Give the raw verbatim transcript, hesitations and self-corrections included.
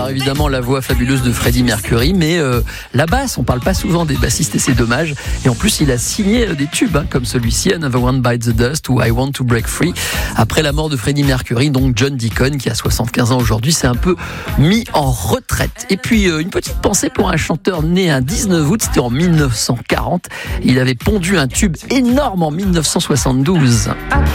Alors évidemment la voix fabuleuse de Freddie Mercury, mais euh, la basse, on parle pas souvent des bassistes et c'est dommage. Et en plus il a signé des tubes hein, comme celui-ci, Another One Bites the Dust ou I Want to Break Free. Après la mort de Freddie Mercury, donc John Deacon qui a soixante-quinze ans aujourd'hui, s'est un peu mis en retraite. Et puis euh, une petite pensée pour un chanteur né un dix-neuf août, c'était en mille neuf cent quarante. Il avait pondu un tube énorme en mille neuf cent soixante-douze.